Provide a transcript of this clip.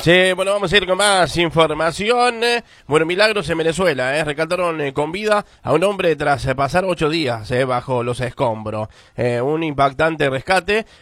Sí, bueno, vamos a ir con más información. Bueno, milagros en Venezuela, rescataron con vida a un hombre tras pasar 8 días bajo los escombros. Un impactante rescate